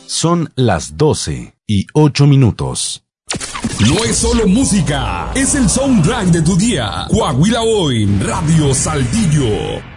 Son las 12:08. No es solo música, es el soundtrack de tu día. Coahuila Hoy, Radio Saltillo.